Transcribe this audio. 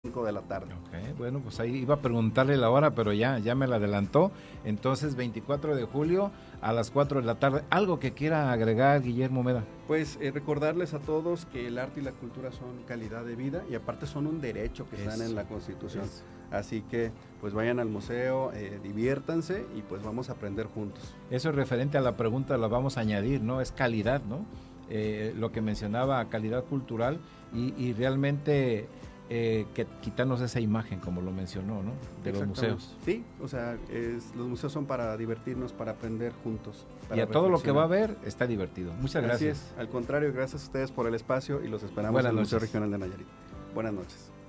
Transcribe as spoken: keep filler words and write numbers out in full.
cinco de la tarde. Okay, bueno, pues ahí iba a preguntarle la hora, pero ya, ya me la adelantó. Entonces, veinticuatro de julio a las cuatro de la tarde. ¿Algo que quiera agregar, Guillermo Meda? Pues eh, recordarles a todos que el arte y la cultura son calidad de vida y aparte son un derecho que están en la Constitución. Eso. Así que pues vayan al museo, eh, diviértanse y pues vamos a aprender juntos. Eso es referente a la pregunta, la vamos a añadir, ¿no? Es calidad, ¿no? Eh, lo que mencionaba, calidad cultural y, y realmente... Eh, que quitarnos esa imagen, como lo mencionó, ¿no? De los museos. Sí, o sea, es, los museos son para divertirnos, para aprender juntos. Para y a todo lo que va a ver está divertido. Muchas gracias. Así es, al contrario, gracias a ustedes por el espacio y los esperamos Buenas en el Museo Regional de Nayarit. Buenas noches.